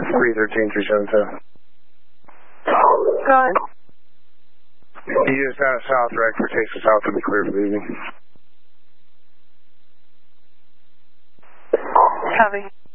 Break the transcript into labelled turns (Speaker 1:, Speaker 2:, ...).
Speaker 1: 313-377.
Speaker 2: Go ahead.
Speaker 1: You just out of South Rec for Texas South will be clear for the evening.
Speaker 2: Copy.